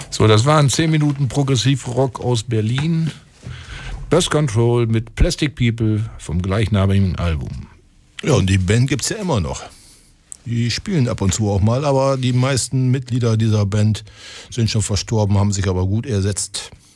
So, das waren 10 Minuten Progressivrock aus Berlin. Birth Control mit Plastic People vom gleichnamigen Album. Ja, und die Band gibt's ja immer noch. Die spielen ab und zu auch mal, aber die meisten Mitglieder dieser Band sind schon verstorben, haben sich aber gut ersetzt.